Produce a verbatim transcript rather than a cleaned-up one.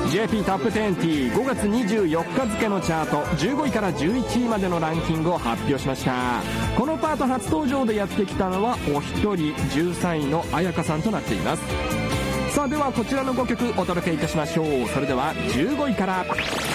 ジェーピー トップにじゅうごがつにじゅうよっか付のチャートじゅうごいからじゅういちいまでのランキングを発表しました。このパート初登場でやってきたのはお一人、じゅうさんいの彩香さんとなっています。さあではこちらのごきょくお届けいたしましょう。それではじゅうごいから。